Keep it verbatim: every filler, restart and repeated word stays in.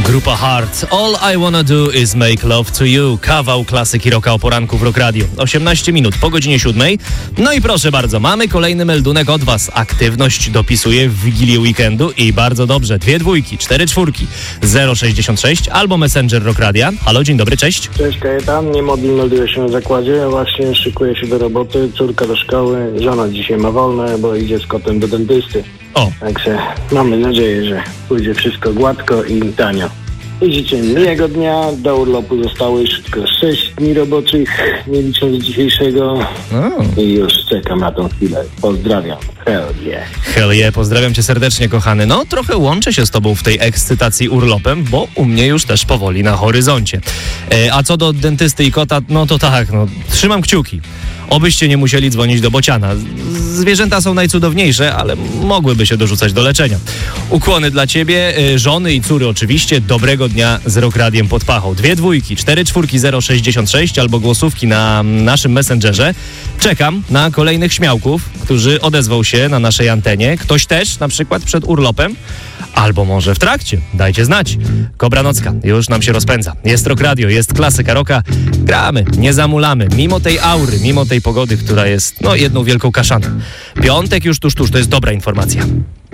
Grupa Heart. All I Wanna Do Is Make Love To You. Kawał klasyki rocka o poranku w Rock Radio. osiemnaście minut po godzinie siódmej. No i proszę bardzo, mamy kolejny meldunek od was. Aktywność dopisuje w Wigilię weekendu i bardzo dobrze. Dwie dwójki, cztery czwórki, zero sześćdziesiąt sześć albo Messenger Rock Radia. Halo, dzień dobry, cześć. Cześć, Kajetan. Nie mobil melduje się na zakładzie. Ja właśnie szykuję się do roboty, córka do szkoły. Żona dzisiaj ma wolne, bo idzie z kotem do dentysty. O. Także mamy nadzieję, że pójdzie wszystko gładko i tanio. I życzę miłego dnia. Do urlopu zostało już tylko sześć dni roboczych, nie licząc dzisiejszego. O. I już czekam na tą chwilę. Pozdrawiam. Hell yeah. Hell yeah, pozdrawiam cię serdecznie, kochany. No, trochę łączę się z tobą w tej ekscytacji urlopem, bo u mnie już też powoli na horyzoncie. E, a co do dentysty i kota, no to tak, no, trzymam kciuki. Obyście nie musieli dzwonić do bociana. Zwierzęta są najcudowniejsze, ale mogłyby się dorzucać do leczenia. Ukłony dla ciebie, żony i córy oczywiście. Dobrego dnia z Rock Radiem pod pachą. Dwie dwójki, cztery czwórki, zero sześćdziesiąt sześć albo głosówki na naszym Messengerze. Czekam na kolejnych śmiałków, którzy odezwą się na naszej antenie. Ktoś też, na przykład przed urlopem, albo może w trakcie. Dajcie znać. Kobra Nocka już nam się rozpędza. Jest Rock Radio, jest klasyka rocka. Gramy, nie zamulamy. Mimo tej aury, mimo tej pogody, która jest, no, jedną wielką kaszaną. Piątek już tuż, tuż, to jest dobra informacja.